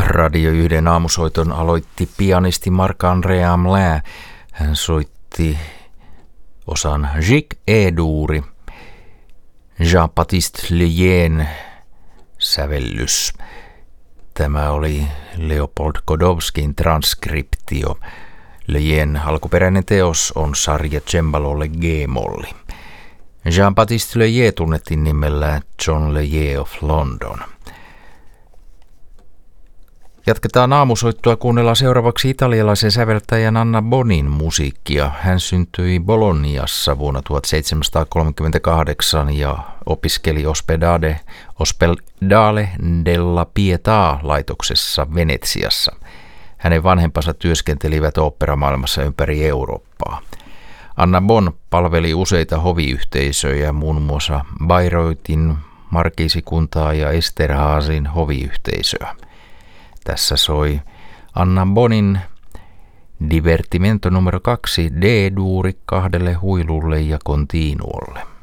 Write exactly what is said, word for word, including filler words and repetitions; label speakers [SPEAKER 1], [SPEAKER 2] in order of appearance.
[SPEAKER 1] Radio yhden aamusoiton aloitti pianisti Marc-André Hamelin. Hän soitti osan Jig E-duuri, Jean-Baptiste Lejeune sävellys. Tämä oli Leopold Godowskin transkriptio. Lejeune alkuperäinen teos on sarja cembalolle G-molli. Jean-Baptiste Lejeune tunnettiin nimellä John Lejeune of London. Jatketaan aamusoittoa, kuunnellaan seuraavaksi italialaisen säveltäjän Anna Bonin musiikkia. Hän syntyi Boloniassa vuonna tuhatseitsemänsataakolmekymmentäkahdeksan ja opiskeli Ospedale, Ospedale della Pietà-laitoksessa Venetsiassa. Hänen vanhempansa työskentelivät oopperamaailmassa ympäri Eurooppaa. Anna Bon palveli useita hoviyhteisöjä, muun muassa Bayreuthin markiisikuntaa ja Esterházin hoviyhteisöä. Tässä soi Anna Bonin divertimento numero kaksi D-duuri kahdelle huilulle ja continuolle.